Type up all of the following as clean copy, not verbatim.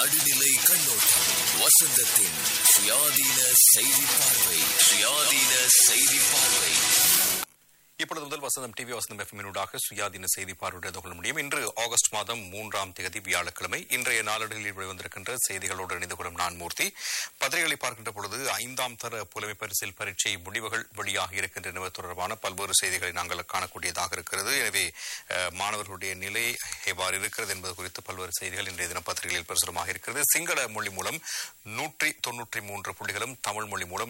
நடுநிலை கண்ணோட்டம் வசந்தத்தின் சுயாதீன செய்தி பார்வை. இப்பொழுது முதல் வசந்தம் டிவி வசந்தம் எஃப்எம்மினூடாக சுயாதீன செய்தி பார்வையிட கொள்ள முடியும். இன்று ஆகஸ்ட் மாதம் 3ஆம் தேதி வியாழக்கிழமை. இன்றைய நாளிதழில் வெளிவந்திருக்கின்ற செய்திகளோடு இணைந்து கொள்ளும் நான் மூர்த்தி. பத்திரிகைகளை பார்க்கின்ற பொழுது 5ஆம் தர புலமை பரிசில் பரீட்சை முடிவுகள் வெளியாக இருக்கின்றன தொடர்பான பல்வேறு செய்திகளை நாங்கள் காணக்கூடியதாக இருக்கிறது. எனவே மாணவர்களுடைய நிலை எவ்வாறு இருக்கிறது என்பது குறித்து பல்வேறு செய்திகள் இன்றைய தின பத்திரிகைகளில் பிரசுரமாக இருக்கிறது. சிங்கள மொழி மூலம் 193 புள்ளிகளும், தமிழ் மொழி மூலம்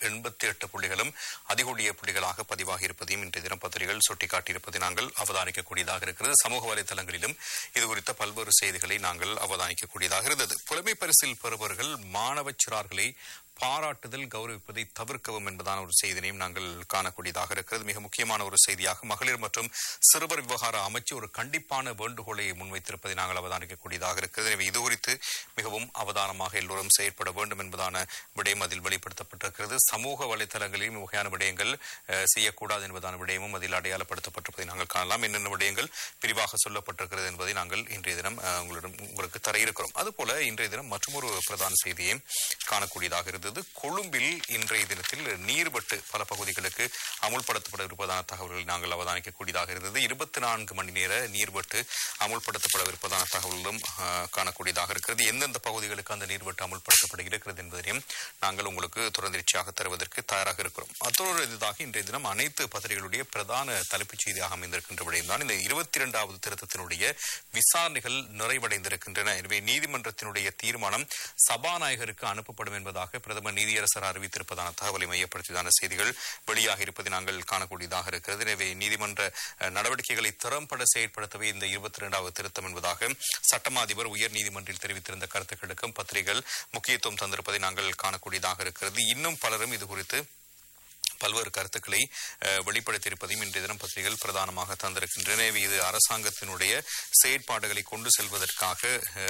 188 புள்ளிகளும் அதிகூடிய புள்ளிகளாக பதிவாகி இருப்பதையும் இன்றைய தினம் பத்திரிகைகள் சுட்டிக்காட்டியிருப்பதை நாங்கள் அவதானிக்கக்கூடியதாக இருக்கிறது. சமூக வலைதளங்களிலும் இது குறித்த பல்வேறு செய்திகளை நாங்கள் அவதானிக்கக்கூடியதாக இருந்தது. புலமை பரிசில் பெறுபவர்கள் மாணவ சிறார்களை பாராட்டுதல் கௌரவிப்பதை தவிர்க்கவும் என்பதான ஒரு செய்தியையும் நாங்கள் காணக்கூடியதாக இருக்கிறது. மிக முக்கியமான ஒரு செய்தியாக மகளிர் மற்றும் சிறுவர் விவகார அமைச்சு ஒரு கண்டிப்பான வேண்டுகோளை முன்வைத்திருப்பதை நாங்கள் அவதானிக்கக்கூடியதாக இருக்கிறது. எனவே இது குறித்து மிகவும் அவதானமாக எல்லோரும் செயற்பட வேண்டும் என்பதான விடயம் அதில் வெளிப்படுத்தப்பட்டிருக்கிறது. சமூக வலைதளங்களில் வகையான விடயங்கள் செய்யக்கூடாது என்பதான விடயமும் அதில் அடையாளப்படுத்தப்பட்டிருப்பதை நாங்கள் காணலாம். என்னென்ன விடயங்கள் விரிவாக சொல்லப்பட்டிருக்கிறது என்பதை நாங்கள் இன்றைய தினம் உங்களுக்கு தர இருக்கிறோம். அதுபோல இன்றைய தினம் மற்றொரு பிரதான செய்தியை காணக்கூடியதாக இருந்தது. கொழும்பில் இன்றைய தினத்தில் நீர்வெட்டு பல பகுதிகளுக்கு அமுல்படுத்தப்பட இருப்பதான தகவல்களை நாங்கள் அவதானிக்கக்கூடியதாக இருந்தது. 24 மணி நேர நீர்வெட்டு அமுல்படுத்தப்படவிருப்பதான தகவல்களும் காணக்கூடியதாக இருக்கிறது. எந்தெந்த பகுதிகளுக்கு அந்த நீர்வெட்டு அமுல்படுத்தப்பட இருக்கிறது என்பதையும் நாங்கள் உங்களுக்கு தொடர்ச்சியாக தருவதற்கு தயாராக இருக்கிறோம். அத்தோடு எதிராக இன்றைய தினம் அனைத்து பத்திரிகைகளுடைய பிரதான தலைப்புச் செய்தியாக அமைந்திருக்கின்ற விடயம் தான் இந்த 22வது திருத்தத்தினுடைய விசாரணைகள் நிறைவடைந்திருக்கின்றன. எனவே நீதிமன்றத்தினுடைய தீர்மானம் சபாநாயகருக்கு அனுப்பப்படும் என்பதாக பிரதமர் நீதியரசர் அறிவித்திருப்பதான தகவலை மையப்படுத்தியதான செய்திகள் வெளியாக இருப்பதை நாங்கள் காணக்கூடியதாக இருக்கிறது. எனவே நீதிமன்ற நடவடிக்கைகளை திறம்பட செயற்படுத்தவே இந்த 22வது திருத்தம் என்பதாக சட்டமா அதிபர் உயர் நீதிமன்றில் தெரிவித்திருந்த கருத்துக்களுக்கும் பத்திரிகைகள் முக்கியத்துவம் தந்திருப்பதை நாங்கள் காணக்கூடியதாக இருக்கிறது. இன்னும் பலரும் இது குறித்து பல்வேறு கருத்துக்களை வெளிப்படுத்தியிருப்பதையும் இன்றைய தினம் பத்திரிகைகள் பிரதானமாக தந்திருக்கின்றன. இது அரசாங்கத்தினுடைய செயற்பாடுகளை கொண்டு செல்வதற்காக,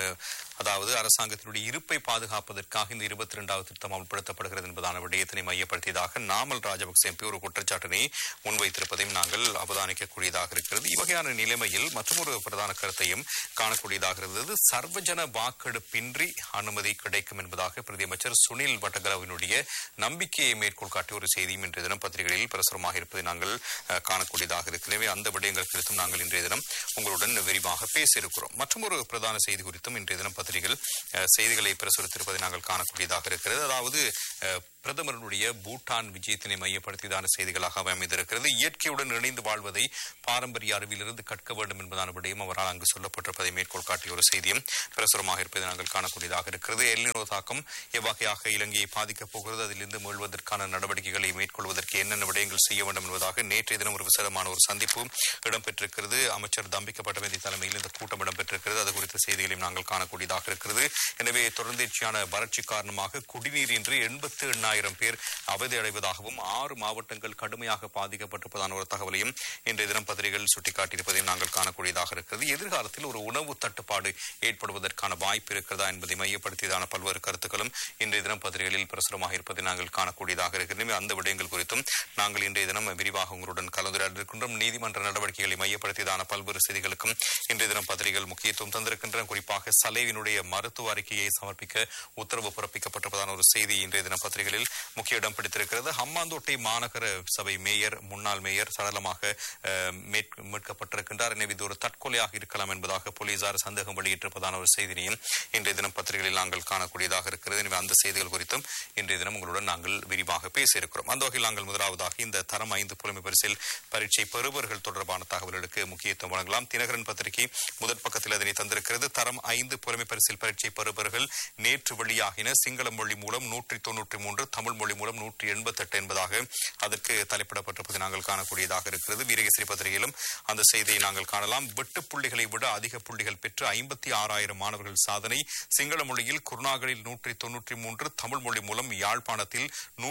அதாவது அரசாங்கத்தினுடைய இருப்பை பாதுகாப்பதற்காக இந்த 22வது திருத்தம் அமல்படுத்தப்படுகிறது என்பதான விடயத்தினை மையப்படுத்தியதாக நாமல் ராஜபக்சே எம்பி ஒரு குற்றச்சாட்டினை முன்வைத்திருப்பதையும் நாங்கள் அவதானிக்கக்கூடியதாக இருக்கிறது. இவ்வகையான நிலைமையில் மற்றொரு பிரதான கருத்தையும் காணக்கூடியதாக இருந்தது. சர்வஜன வாக்கெடுப்பின்றி அனுமதி கிடைக்கும் என்பதாக பிரதியமைச்சர் சுனில் வட்டகரவினுடைய நம்பிக்கையை மேற்கோள் காட்டிய ஒரு செய்தியும் இன்றைய தினம் பத்திரிகைகளில் பிரசுரமாக இருப்பதை நாங்கள் காணக்கூடியதாக இருக்கிறது. அந்த விடயங்கள் குறித்தும் நாங்கள் இன்றைய தினம் உங்களுடன் விரிவாக பேசியிருக்கிறோம். மற்றொரு பிரதான செய்தி குறித்தும் இன்றைய தினம் பத்திரிகைகள் செய்திகளை பிரசுரித்திருப்பதை நாங்கள் காணக்கூடியதாக இருக்கிறது. அதாவது பிரதமருடைய பூட்டான் விஜயத்தினை மையப்படுத்தியதான செய்திகளாக அமைந்திருக்கிறது. இயற்கையுடன் இணைந்து வாழ்வதை பாரம்பரிய அறிவிலிருந்து கற்க வேண்டும் என்பதான விடயம் அவரால் அங்கு சொல்லப்பட்டிருப்பதை மேற்கோள் காட்டிய ஒரு செய்தியும் பிரசுரமாக இருப்பதை நாங்கள் காணக்கூடியதாக இருக்கிறது. எல்னினோ தாக்கம் எவ்வகையாக இலங்கையை பாதிக்கப் போகிறது, அதிலிருந்து மீள்வதற்கான நடவடிக்கைகளை மேற்கொள்வதற்கு என்னென்ன விடயங்கள் செய்ய வேண்டும் என்பதாக நேற்றைய தினம் ஒரு விசேடமான ஒரு சந்திப்பு இடம்பெற்றிருக்கிறது. அமைச்சர் தம்பிக்க பட்டமேதி தலைமையில் இந்த கூட்டம் இடம்பெற்றிருக்கிறது. அது குறித்த செய்திகளையும் நாங்கள் காணக்கூடியதாக இருக்கிறது. எனவே தொடர்ந்தேர்ச்சியான வறட்சி காரணமாக குடிநீர் இன்றி 88,000 பேர் அவதி அடைவதாகவும் 6 மாவட்டங்கள் கடுமையாக பாதிக்கப்பட்டிருப்பதான ஒரு தகவலையும் இன்றைய தினம் பத்திரிகைகள் சுட்டிக்காட்டியிருப்பதையும் நாங்கள் காணக்கூடியதாக இருக்கிறது. எதிர்காலத்தில் ஒரு உணவு தட்டுப்பாடு ஏற்படுவதற்கான வாய்ப்பு இருக்கிறதா என்பதை மையப்படுத்தியதான பல்வேறு கருத்துக்களும் இன்றைய தினம் பத்திரிகைகளில் பிரசுரமாக இருப்பதை நாங்கள் காணக்கூடியதாக இருக்கிறது. அந்த விடயங்கள் குறித்தும் நாங்கள் இன்றைய தினம் விரிவாக உங்களுடன் கலந்துரையாடிருக்கின்றோம். நீதிமன்ற நடவடிக்கைகளை மையப்படுத்தியதான பல்வேறு செய்திகளுக்கும் இன்றைய தினம் பத்திரிகைகள் முக்கியத்துவம் தந்திருக்கின்றன. குறிப்பாக சலேவினுடைய மருத்துவ அறிக்கையை சமர்ப்பிக்க உத்தரவு பிறப்பிக்கப்பட்டிருப்பதான ஒரு செய்தி இன்றைய தினம் பத்திரிகைகளில் முக்கிய இடம் பிடித்திருக்கிறது. ஹம்பாந்தோட்டை மாநகர சபை மேயர், முன்னாள் மேயர் சடலமாக மீட்கப்பட்டிருக்கின்றார். எனவே இது ஒரு தற்கொலையாக இருக்கலாம் என்பதாக போலீசார் சந்தேகம் வெளியிட்டிருப்பதான ஒரு செய்தியையும் இன்றைய தினம் பத்திரிகைகளில் நாங்கள் காணக்கூடியதாக இருக்கிறது. எனவே அந்த செய்திகள் குறித்தும் இன்றைய தினம் உங்களுடன் நாங்கள் விரிவாக பேசியிருக்கிறோம். அந்த வகையில் நாங்கள் முதலாவதாக இந்த தரம் 5 புலமை பரிசில் பரீட்சை பெறுபவர்கள் தொடர்பான தகவல்களுக்கு முக்கியத்துவம் வழங்கலாம். தினகரன் பத்திரிகை முதற் பக்கத்தில் அதனை தந்திருக்கிறது. தரம் 5 புலமை பரிசில் பரீட்சை பெறுபவர்கள் நேற்று வெளியாகின. சிங்கள மொழி மூலம் 193, தமிழ் மொழி மூலம் 188 என்பதாக அதற்கு தலைப்பிடப்பட்டிருப்பதை நாங்கள் காணக்கூடியதாக இருக்கிறது. வீரகேசரி பத்திரிகையிலும் அந்த செய்தியை நாங்கள் காணலாம். வெட்டு புள்ளிகளை விட அதிக புள்ளிகள் பெற்று 56,000 மாணவர்கள் சாதனை. சிங்கள மொழியில் குருநாகலில் 193, தமிழ் மொழி மூலம் யாழ்ப்பாணத்தில்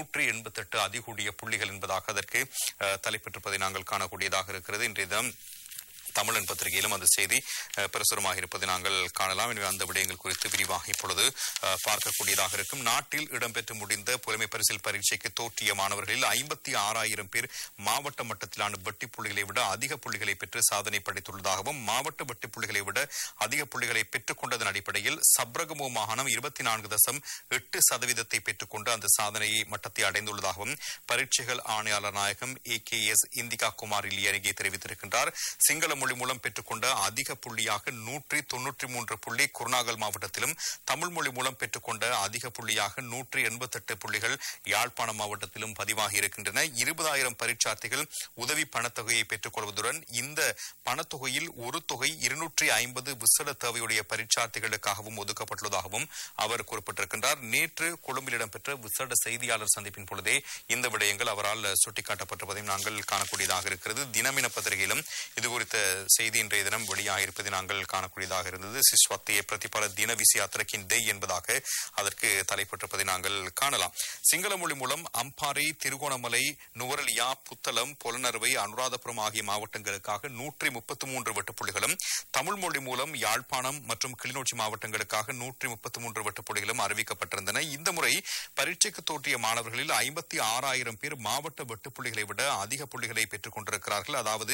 188 அதிகூடிய புள்ளிகள் என்பதாக அதற்கு தலைப்பெற்றிருப்பதை நாங்கள் காணக்கூடியதாக இருக்கிறது. இன்றைய தினம் தமிழன் பத்திரிகையிலும் அந்த செய்தி பிரசுரமாக இருப்பதை நாங்கள் காணலாம். எனவே அந்த விடயங்கள் குறித்து விரிவாக இப்பொழுது பார்க்கக்கூடியதாக இருக்கும். நாட்டில் இடம்பெற்று முடிந்த புலமை பரிசில் பரீட்சைக்கு தோற்றிய மாணவர்களில் 56,000 பேர் மாவட்ட மட்டத்திலான வெட்டி புள்ளிகளை விட அதிக புள்ளிகளை பெற்று சாதனை படைத்துள்ளதாகவும் மாவட்ட வெட்டி புள்ளிகளை விட அதிக புள்ளிகளை பெற்றுக் கொண்டதன் அடிப்படையில் சப்ரகமு மாகாணம் 24.8% பெற்றுக்கொண்டு அந்த சாதனை மட்டத்தை அடைந்துள்ளதாகவும் பரீட்சைகள் ஆணையாளர் நாயகம் AKS இந்திகா குமார் இல்லியரகே தெரிவித்திருக்கின்றார். சிங்கள மொழி மூலம் பெற்றுக்கொண்ட அதிக புள்ளியாக 193 புள்ளி குருநாகல் மாவட்டத்திலும் தமிழ் மொழி மூலம் பெற்றுக்கொண்ட அதிக புள்ளியாக 188 புள்ளிகள் யாழ்ப்பாணம் மாவட்டத்திலும் பதிவாகி இருக்கின்றன. 20,000 பரீட்சார்த்திகள் உதவி பணத்தொகையை பெற்றுக் கொள்வதுடன் இந்த பணத்தொகையில் ஒரு தொகை 250 விசேட தேவையுடைய பரீட்சார்த்திகளுக்காகவும் ஒதுக்கப்பட்டுள்ளதாகவும் அவர் குறிப்பிட்டிருக்கின்றார். நேற்று கொழும்பில் இடம்பெற்ற விசேட செய்தியாளர் சந்திப்பின் பொழுதே இந்த விடயங்கள் அவரால் சுட்டிக்காட்டப்பட்டிருப்பதையும் நாங்கள் காணக்கூடியதாக இருக்கிறது. தினமின பத்திரிகையிலும் இதுகுறித்த செய்தி இன்றைய தினம் வெளியாக இருப்பதை நாங்கள் காணக்கூடியதாக இருந்தது. சிஸ்வத்திய பிரதிபல தின விசியாத்திரக்கின் டே என்பதாக அதற்கு தலைப்பட்டிருப்பதை நாங்கள் காணலாம். சிங்கள மொழி மூலம் அம்பாறை, திருகோணமலை, நுவரலியா, புத்தளம், பொலனறுவை, அனுராதபுரம் ஆகிய மாவட்டங்களுக்காக 133 வெட்டுப்புள்ளிகளும் தமிழ் மொழி மூலம் யாழ்ப்பாணம் மற்றும் கிளிநொச்சி மாவட்டங்களுக்காக 133 வெட்டுப்புள்ளிகளும் அறிவிக்கப்பட்டிருந்தன. இந்த முறை பரீட்சைக்கு தோற்றிய மாணவர்களில் 56,000 பேர் மாவட்ட வெட்டுப்புள்ளிகளை விட அதிக புள்ளிகளை பெற்றுக் கொண்டிருக்கிறார்கள். அதாவது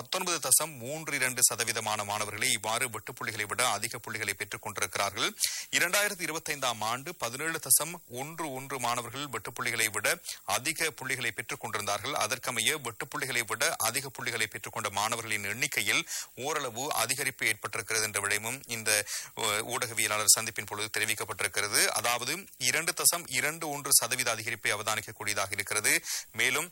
19.32% மாணவர்களை இவ்வாறு வெட்டுப்புள்ளிகளை விட அதிக புள்ளிகளை பெற்றுக் கொண்டிருக்கிறார்கள். 2025 ஆண்டு 17.11 மாணவர்கள் வெட்டுப்புள்ளிகளை விட அதிக புள்ளிகளை பெற்றுக் கொண்டிருந்தார்கள். அதற்கமைய வெட்டுப்புள்ளிகளை விட அதிக புள்ளிகளை பெற்றுக் கொண்ட மாணவர்களின் எண்ணிக்கையில் ஓரளவு அதிகரிப்பு ஏற்பட்டிருக்கிறது என்ற விடயமும் இந்த ஊடகவியலாளர் சந்திப்பின் பொழுது தெரிவிக்கப்பட்டிருக்கிறது. அதாவது 2.21% அதிகரிப்பை அவதானிக்கக்கூடியதாக இருக்கிறது. மேலும்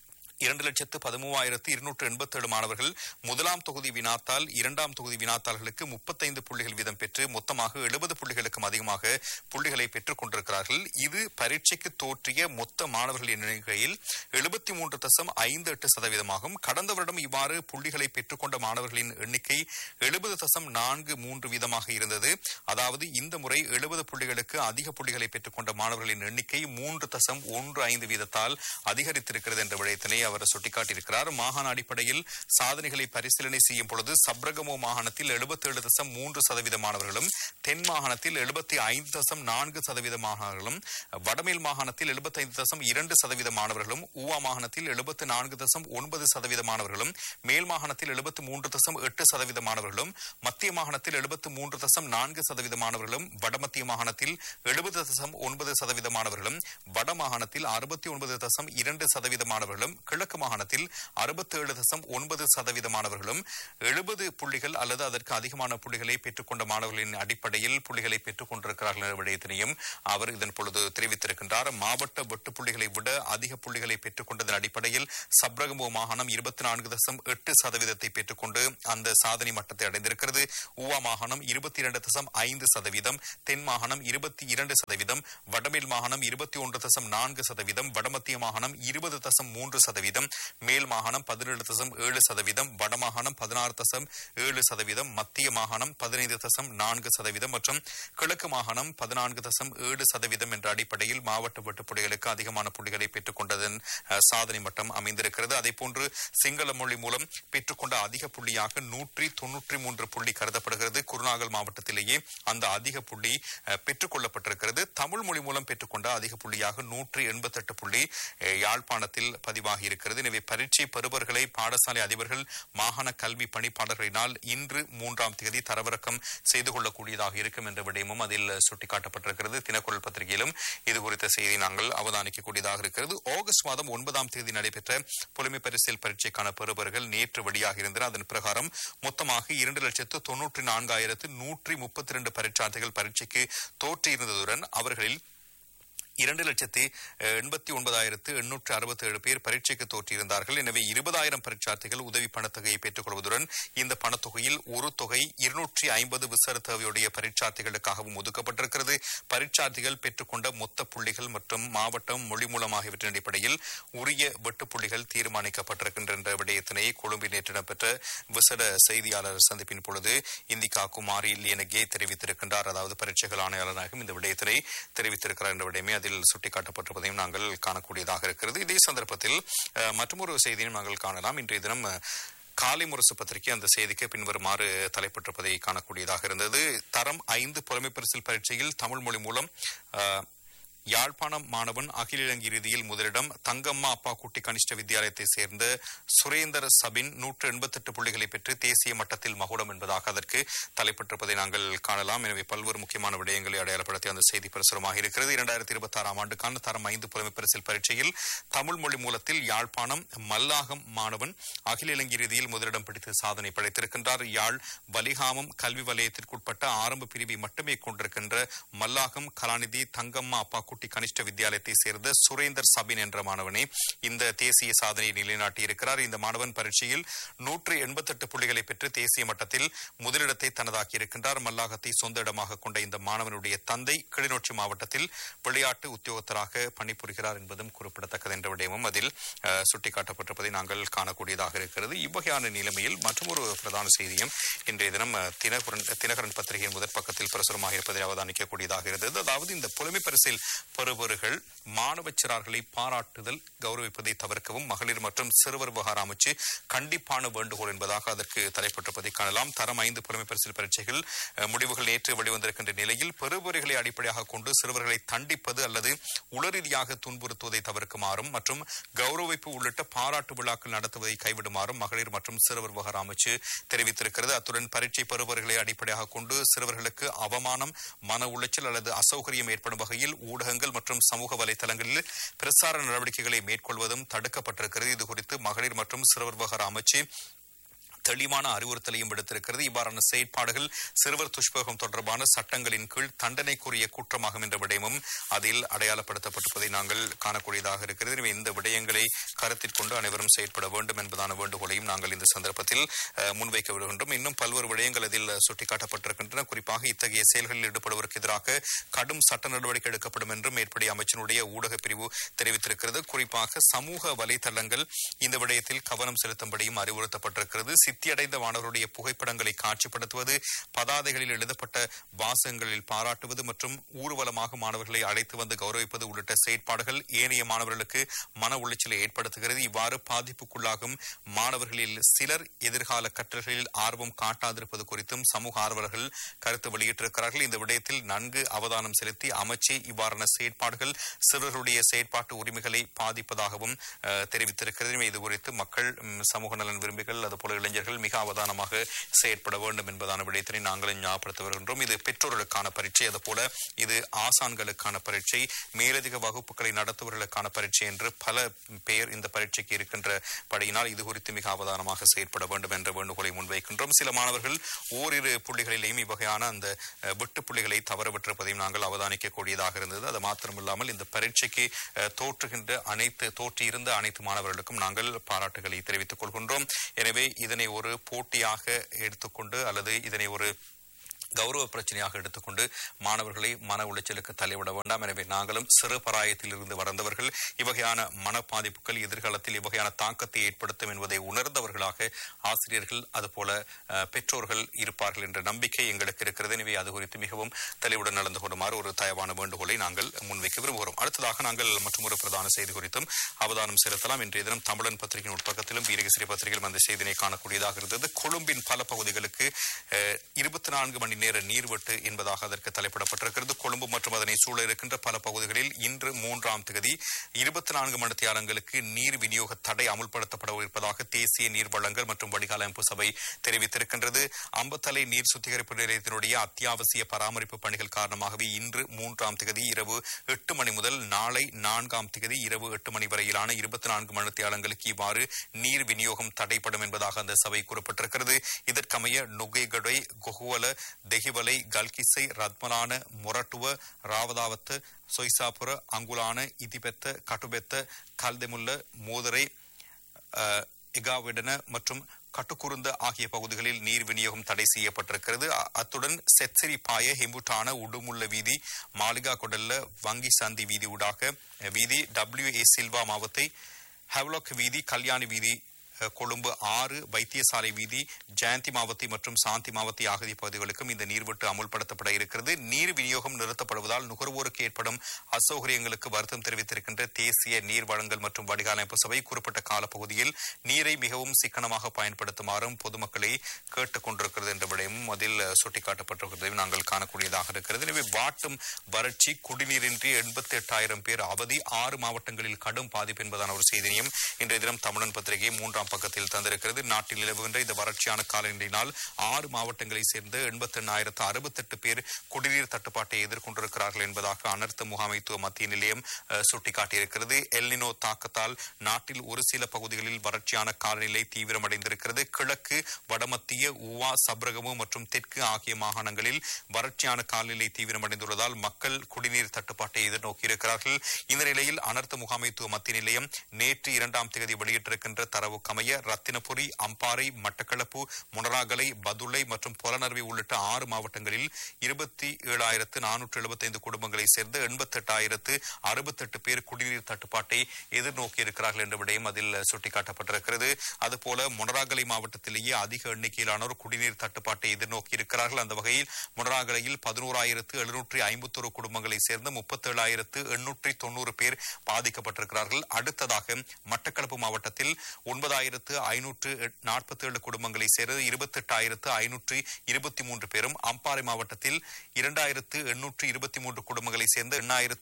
2,13,287 மாணவர்கள் முதலாம் தொகுதி வினாத்தால் இரண்டாம் தொகுதி வினாத்தாள்களுக்கு 35 புள்ளிகள் வீதம் பெற்று மொத்தமாக 70 புள்ளிகளுக்கும் அதிகமாக புள்ளிகளை பெற்றுக் கொண்டிருக்கிறார்கள். இது பரீட்சைக்கு தோற்றிய மொத்த மாணவர்களின் எண்ணிக்கையில் 73.58%. கடந்த வருடம் இவ்வாறு புள்ளிகளை பெற்றுக் கொண்ட மாணவர்களின் எண்ணிக்கை 70.43 வீதமாக இருந்தது. அதாவது இந்த முறை 70 புள்ளிகளுக்கு அதிக புள்ளிகளை பெற்றுக் கொண்ட மாணவர்களின் எண்ணிக்கை 3.15 வீதத்தால் அதிகரித்திருக்கிறது என்ற விடயத்தினை அவர் சுட்டிக்காட்டியிருக்கிறார். மாகாண அடிப்படையில் சாதனைகளை பரிசீலனை செய்யும் பொழுது சப்ரகமோ மாகாணத்தில் 77.3% மாணவர்களும், தென் மாகாணத்தில் 75.4% மாணவர்களும், வடமேல் மாகாணத்தில் 75.2% மாணவர்களும், ஊவா மாகாணத்தில் 74.9% மாணவர்களும், மேல் மாகாணத்தில் 73.8% மாணவர்களும், மத்திய மாகாணத்தில் 73.4% மாணவர்களும், வடமத்திய மாகாணத்தில் 70.9% மாணவர்களும், வட மாகாணத்தில் 69.2% மாணவர்களும், கிழக்கு மாகாணத்தில் 67.9% மாணவர்களும் 70 புள்ளிகள் அல்லது அதற்கு அதிகமான புள்ளிகளை பெற்றுக்கொண்ட மாணவர்களின் அடிப்படையில் புள்ளிகளை பெற்றுக் கொண்டிருக்கிறார்கள் என்ற விடயத்தினையும் அவர் இதன் பொழுது தெரிவித்திருக்கின்றார். மாவட்ட வெட்டு புள்ளிகளை விட அதிக புள்ளிகளை பெற்றுக் கொண்டதன் அடிப்படையில் சப்ரகமோ மாகாணம் 24.8% பெற்றுக்கொண்டு அந்த சாதனை மட்டத்தை அடைந்திருக்கிறது. ஊவா மாகாணம் 22.5%, தென் மாகாணம் 22%, வடமேல் மாகாணம் 21.4%, வடமத்திய மாகாணம் 20.3%, மேல் மாகாணம் 17.7%, வடமாகாணம் 16.7%, மத்திய மாகாணம் 15.4% மற்றும் கிழக்கு மாகாணம் 14.7% என்ற அடிப்படையில் மாவட்ட வெட்டுப்புள்ளிகளுக்கு அதிகமான புள்ளிகளை பெற்றுக் கொண்டதன் சாதனை மட்டம் அமைந்திருக்கிறது. அதே போன்று சிங்கள மொழி மூலம் பெற்றுக்கொண்ட அதிக புள்ளியாக 193 புள்ளி கருதப்படுகிறது. குருநாகல் மாவட்டத்திலேயே அந்த அதிக புள்ளி பெற்றுக் கொள்ளப்பட்டிருக்கிறது. தமிழ் மொழி மூலம் பெற்றுக்கொண்ட அதிக புள்ளியாக 188 புள்ளி யாழ்ப்பாணத்தில் பதிவாகி இருக்கிறது. எனவே பரீட்சை பெறுபவர்களை பாடசாலை அதிபர்கள், மாகாண கல்வி பணிப்பாளர்களினால் இன்று 3ஆம் தேதி தரவிறக்கம் செய்து கொள்ளக்கூடியதாக இருக்கும் என்ற விடயமும் அதில் சுட்டிக்காட்டப்பட்டிருக்கிறது. தினக்குரல் பத்திரிகையிலும் இது குறித்த செய்தி நாங்கள் அவதானிக்கக்கூடியதாக இருக்கிறது. ஆகஸ்ட் மாதம் 9ஆம் தேதி நடைபெற்ற புலமை பரிசில் பரீட்சைக்கான பெறுபவர்கள் நேற்று வெளியாக இருந்தனர். அதன் பிரகாரம் மொத்தமாக 2,94,132 பரீட்சார்த்திகள் பரீட்சைக்கு தோற்றியிருந்ததுடன் அவர்களில் 2,89,867 பேர் பரீட்சைக்கு தோற்றியிருந்தார்கள். எனவே 20,000 பரீட்சார்த்திகள் உதவி பணத்தொகையை பெற்றுக் கொள்வதுடன் இந்த பணத்தொகையில் ஒரு தொகை 250 விசேட தேவையுடைய பரீட்சார்த்திகளுக்காகவும் ஒதுக்கப்பட்டிருக்கிறது. பரீட்சார்த்திகள் பெற்றுக்கொண்ட மொத்த புள்ளிகள் மற்றும் மாவட்டம், மொழி மூலம் ஆகியவற்றின் அடிப்படையில் உரிய வெட்டு புள்ளிகள் தீர்மானிக்கப்பட்டிருக்கின்ற விடயத்தினை கொழும்பில் நேற்று இடம்பெற்ற விசேட செய்தியாளர் சந்திப்பின் பொழுது இந்திகா குமாரி லியனகே தெரிவித்திருக்கின்றார். அதாவது பரீட்சைகள் ஆணையாளராகவும் இந்த விடயத்தினை தெரிவித்திருக்கிறார் என்ற விடயமே அதில் சுட்டிக்காட்டப்பட்டிருப்பதையும் நாங்கள் காணக்கூடியதாக இருக்கிறது. இதே சந்தர்ப்பத்தில் மற்றொரு செய்தியும் நாங்கள் காணலாம். இன்றைய தினம் காலை முரசு பத்திரிகை அந்த செய்திக்கு பின்வருமாறு தலைப்பட்டிருப்பதை காணக்கூடியதாக இருந்தது. தரம் 5 புலமை பரிசில் பரீட்சையில் தமிழ் மொழி மூலம் யாழ்ப்பாணம் மாணவன் அகில இலங்கை இறுதியில் முதலிடம். தங்கம்மா அப்பாக்குட்டி கனிஷ்ட வித்தியாலயத்தை சேர்ந்த சுரேந்தர் சபின் 188 புள்ளிகளை பெற்று தேசிய மட்டத்தில் மகுடம் என்பதாக அதற்கு தலைப்பட்டிருப்பதை நாங்கள் காணலாம். எனவே பல்வேறு முக்கியமான விடயங்களை அடையாளப்படுத்தி அந்த செய்தி பிரசுரமாக இருக்கிறது. 2026 ஆண்டுக்கான தரம் 5 புலமை பரிசில் பரீட்சையில் தமிழ் மொழி மூலத்தில் யாழ்ப்பாணம் மல்லாகம் மாணவன் அகில இலங்கை இறுதியில் முதலிடம் பிடித்து சாதனை படைத்திருக்கின்றார். யாழ் வலிகாமம் கல்வி வலயத்திற்குட்பட்ட ஆரம்ப பிரிவை மட்டுமே கொண்டிருக்கின்ற மல்லாகம் கலாநிதி தங்கம்மா அப்பாக்குட்டி கனிஷ்ட வித்தியாலயத்தை சேர்ந்த சுரேந்தர் சபின் என்ற மாணவனே இந்த தேசிய சாதனையை நிலைநாட்டியிருக்கிறார். இந்த மாணவன் பரீட்சையில் 188 புள்ளிகளை பெற்று தேசிய மட்டத்தில் முதலிடத்தை தனதாக்கி இருக்கின்றார். மல்லாகத்தை சொந்த இடமாக கொண்ட இந்த மாணவனுடைய தந்தை கிளிநொச்சி மாவட்டத்தில் விளையாட்டு உத்தியோகத்தராக பணிபுரிகிறார் என்பதும் குறிப்பிடத்தக்கது என்ற விடயமும் அதில் சுட்டிக்காட்டப்பட்டிருப்பதை நாங்கள் காணக்கூடியதாக இருக்கிறது. இவ்வகையான நிலைமையில் மற்றொரு பிரதான செய்தியும் இன்றைய தினம் தினகரன் பத்திரிகையின் முதற் பக்கத்தில் பிரசுரமாக இருப்பதை அவதானிக்கக்கூடியதாக இருந்தது. அதாவது இந்த புலமை பரிசில் பெறுபவர்கள் மாணவ சிறார்களை பாராட்டுதல் கௌரவிப்பதை தவிர்க்கவும் மகளிர் மற்றும் சிறுவர் விவகார அமைச்சு கண்டிப்பான வேண்டுகோள் என்பதாக அதற்கு தலைப்பட்டிருப்பதை காணலாம். தரம் 5 புலமை பரிசில் பரீட்சைகள் முடிவுகள் நேற்று வெளிவந்திருக்கின்ற நிலையில் பெறுபவர்களை அடிப்படையாக கொண்டு சிறுவர்களை தண்டிப்பது அல்லது உளரீதியாக துன்புறுத்துவதை தவிர்க்குமாறும் மற்றும் கௌரவிப்பு உள்ளிட்ட பாராட்டு விழாக்கள் நடத்துவதை கைவிடுமாறும் மகளிர் மற்றும் சிறுவர் விவகார அமைச்சு தெரிவித்திருக்கிறது. அத்துடன் பரீட்சை பெறுபவர்களை அடிப்படையாக கொண்டு சிறுவர்களுக்கு அவமானம் மன உளைச்சல் அல்லது அசௌகரியம் ஏற்படும் வகையில் ஊடகங்கள் மற்றும் சமூக வலைதளங்களில் பிரசார நடவடிக்கைகளை மேற்கொள்வதும் தடுக்கப்பட்டிருக்கிறது. இதுகுறித்து மகளிர் மற்றும் சிறுவர் விவகார அமைச்சு தெளிவான அறிவுறுத்தலையும் விடுத்திருக்கிறது. இவ்வாறான செயற்பாடுகள் சிறுவர் துஷ்பிரயோகம் தொடர்பான சட்டங்களின் கீழ் தண்டனைக்குரிய குற்றமாகும் என்ற விடயமும் அதில் அடையாளப்படுத்தப்பட்டிருப்பதை நாங்கள் காணக்கூடியதாக இருக்கிறது. எனவே இந்த விடயங்களை கருத்தில் கொண்டு அனைவரும் செயற்பட வேண்டும் என்பதான வேண்டுகோளையும் நாங்கள் இந்த சந்தர்ப்பத்தில் முன்வைக்க விடுகின்றோம். இன்னும் பல்வேறு விடயங்கள் அதில் சுட்டிக்காட்டப்பட்டிருக்கின்றன. குறிப்பாக இத்தகைய செயல்களில் ஈடுபடுவதற்கு எதிராக கடும் சட்ட நடவடிக்கை எடுக்கப்படும் என்றும் மேற்படி அமைச்சினுடைய ஊடக பிரிவு தெரிவித்திருக்கிறது. குறிப்பாக சமூக வலைதளங்கள் இந்த விடயத்தில் கவனம் செலுத்தும்படியும் அறிவுறுத்தப்பட்டிருக்கிறது. சித்தியடைந்த மாணவருடைய புகைப்படங்களை காட்சிப்படுத்துவது, பதாதைகளில் எழுதப்பட்ட வாசகங்களில் பாராட்டுவது மற்றும் ஊர்வலமாக மாணவர்களை அழைத்து வந்து கௌரவிப்பது உள்ளிட்ட செயற்பாடுகள் ஏனைய மாணவர்களுக்கு மன உளைச்சலை ஏற்படுத்துகிறது. இவ்வாறு பாதிப்புக்குள்ளாகும் மாணவர்களில் சிலர் எதிர்கால கற்றல்களில் ஆர்வம் காட்டாதிருப்பது குறித்தும் சமூக ஆர்வலர்கள் கருத்து வெளியிட்டிருக்கிறார்கள். இந்த விடயத்தில் நன்கு அவதானம் செலுத்தி அமைச்சு இவ்வாறான செயற்பாடுகள் சிறுவர்களுடைய செயற்பாட்டு உரிமைகளை பாதிப்பதாகவும் தெரிவித்திருக்கிறது. இது குறித்து மக்கள், சமூக நலன் விரும்பிகள், அதுபோல இளைஞர்கள் மிக அவதானமாக செயற்பட வேண்டும் என்பதான விடயத்தினை நாங்களும் ஞாபகப்படுத்த வருகின்றோம். இது பெற்றோர்களுக்கான பரீட்சை, அதுபோல இது ஆசான்களுக்கான பரீட்சை, மேலதிக வகுப்புகளை நடத்துவர்களுக்கான பரீட்சை என்று பல பெயர் இந்த பரீட்சைக்கு இருக்கின்ற படியினால் இது குறித்து மிக அவதானமாக செயற்பட வேண்டும் என்ற வேண்டுகோளை முன்வைக்கின்றோம். சில மாணவர்கள் ஓரிரு புள்ளிகளிலேயும் இவ்வகையான அந்த வெட்டு புள்ளிகளை தவறவிட்டிருப்பதையும் நாங்கள் அவதானிக்கக்கூடியதாக இருந்தது. அது மாத்திரமில்லாமல் இந்த பரீட்சைக்கு தோற்றியிருந்த அனைத்து மாணவர்களுக்கும் நாங்கள் பாராட்டுகளை தெரிவித்துக் கொள்கின்றோம். எனவே இதனை ஒரு போட்டியாக எடுத்துக்கொண்டு அல்லது இதனை ஒரு கௌரவ பிரச்சனையாக எடுத்துக்கொண்டு மாணவர்களை மன உளைச்சலுக்கு தள்ளிவிட வேண்டாம். எனவே நாங்களும் சிறு பராயத்தில் இருந்து வளர்ந்தவர்கள். இவ்வகையான மன பாதிப்புகள் எதிர்காலத்தில் இவ்வகையான தாக்கத்தை ஏற்படுத்தும் என்பதை உணர்ந்தவர்களாக ஆசிரியர்கள் அதுபோல பெற்றோர்கள் இருப்பார்கள் என்ற நம்பிக்கை எங்களுக்கு இருக்கிறது. எனவே அது குறித்து மிகவும் தெளிவுடன் நடந்து கொள்ளுமாறு ஒரு தயவான வேண்டுகோளை நாங்கள் முன்வைக்க விரும்புகிறோம். அடுத்ததாக நாங்கள் மற்றொரு பிரதான செய்தி குறித்தும் அவதானம் செலுத்தலாம். இன்றைய தினம் தமிழன் பத்திரிகையின் உட்பக்கத்திலும் வீரகேசரி பத்திரிகையிலும் அந்த செய்தியை காணக்கூடியதாக இருந்தது. கொழும்பின் பல பகுதிகளுக்கு 24 மணி நேர நீர்வெட்டு என்பதாக அதற்கு தலைப்பிடப்பட்டிருக்கிறது. கொழும்பு மற்றும் அதனை சூழ இருக்கின்ற பல பகுதிகளில் இன்று 3ஆம் தேதி 24 மணித்தியாலங்களுக்கு நீர் விநியோக தடை அமுல்படுத்தப்பட இருப்பதாக தேசிய நீர் வழங்கல் மற்றும் வடிகால் அமைப்பு சபை தெரிவித்திருக்கின்றது. அம்பத்தலை நீர் சுத்திகரிப்பு நிலையத்தினுடைய அத்தியாவசிய பராமரிப்பு பணிகள் காரணமாகவே இன்று 3ஆம் தேதி இரவு 8 மணி முதல் நாளை 4ஆம் தேதி இரவு 8 மணி வரையிலான 24 மணித்தியாலங்களுக்கு இவ்வாறு நீர் விநியோகம் தடைப்படும் என்பதாக அந்த சபை குறிப்பிட்டிருக்கிறது. இதற்கமைய நுகைகடை, கொகுவல, தெஹிவலை, கல்கிசை, ரத்மலான, மொரட்டுவ, ராவதாவத்து, சொய்சாபுர, அங்குலான, இதிபெத்த, கட்டுபெத்த, கல்தெமுல்ல, மோதரை, எகாவிடன மற்றும் கட்டுக்குருந்த ஆகிய பகுதிகளில் நீர் விநியோகம் தடை செய்யப்பட்டிருக்கிறது. அத்துடன் செத்சிரி பாய, ஹெம்புட்டான, உடுமுள்ள வீதி, மாளிகா கொடல்ல, வங்கி சந்தி வீதி ஊடாக வீதி, WA சில்வா மாவத்தை, ஹெவ்லாக் வீதி, கல்யாணி வீதி கொழும்பு 6 வைத்தியசாலை வீதி ஜெயந்தி மாவத்தி மற்றும் சாந்தி மாவத்தி ஆகிய பகுதிகளுக்கும் இந்த நீர்வெட்டு அமுல்படுத்தப்பட இருக்கிறது. நீர் விநியோகம் நிறுத்தப்படுவதால் நுகர்வோருக்கு ஏற்படும் அசௌகரியங்களுக்கு வருத்தம் தெரிவித்திருக்கின்ற தேசிய நீர் வழங்கல் மற்றும் வடிகாலமைப்பு சபை குறிப்பிட்ட காலப்பகுதியில் நீரை மிகவும் சிக்கனமாக பயன்படுத்துமாறும் பொதுமக்களை கேட்டுக் கொண்டிருக்கிறது என்ற விடயமும் அதில் சுட்டிக்காட்டப்பட்டிருக்கிறதையும் நாங்கள் காணக்கூடியதாக இருக்கிறது. எனவே வாட்டும் வறட்சி, குடிநீரின்றி 88,000 பேர் அவதி, 6 மாவட்டங்களில் கடும் பாதிப்பு என்பதான ஒரு செய்தியையும் இன்றைய தினம் தமிழன் பத்திரிகை 3ஆம் பக்கத்தில் தந்திருக்கிறது. நாட்டில் நிலவுகின்ற இந்த வறட்சியான காலநிலையினால் 6 மாவட்டங்களைச் சேர்ந்த 88,068 பேர் குடிநீர் தட்டுப்பாட்டை எதிர்கொண்டிருக்கிறார்கள் என்பதாக அனர்த்த முகாமைத்துவ மத்திய நிலையம் சுட்டிக்காட்டியிருக்கிறது. எல்னினோ தாக்கத்தால் நாட்டில் ஒரு சில பகுதிகளில் வறட்சியான காலநிலை தீவிரமடைந்திருக்கிறது. கிழக்கு, வடமத்திய, ஊவா, சப்ரகமு மற்றும் தெற்கு ஆகிய மாகாணங்களில் வறட்சியான காலநிலை தீவிரமடைந்துள்ளதால் மக்கள் குடிநீர் தட்டுப்பாட்டை எதிர்நோக்கியிருக்கிறார்கள். இந்த நிலையில் அனர்த்த முகாமைத்துவ மத்திய நிலையம் நேற்று 2ஆம் தேதி வெளியிட்டிருக்கின்ற தரவு கமைய ரத்தினபுரி, அம்பாறை, மட்டக்களப்பு, முனராகலை, பதுளை மற்றும் பொலனறுவி உள்ளிட்ட 6 மாவட்டங்களில் 27,475 குடும்பங்களை சேர்ந்த 88,068 பேர் குடிநீர் தட்டுப்பாட்டை எதிர்நோக்கி இருக்கிறார்கள் என்ற விடயம் அதில் சுட்டிக்காட்டப்பட்டிருக்கிறது. அதுபோல முனராகலை மாவட்டத்திலேயே அதிக எண்ணிக்கையிலானோர் குடிநீர் தட்டுப்பாட்டை எதிர்நோக்கி இருக்கிறார்கள். அந்த வகையில் முனராகலையில் 11,751 குடும்பங்களை சேர்ந்த 37,890 பேர் பாதிக்கப்பட்டிருக்கிறார்கள். அடுத்ததாக மட்டக்களப்பு மாவட்டத்தில் 9,547 குடும்பங்களை சேர்ந்து 28,523 பேரும், அம்பாறை மாவட்டத்தில் 2,823 குடும்பங்களை சேர்ந்த